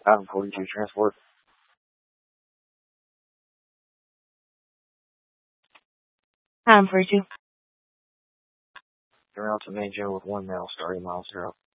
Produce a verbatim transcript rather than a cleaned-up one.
Item forty-two, transport. Item forty-two. Around to Main Joe with one male starting mile zero.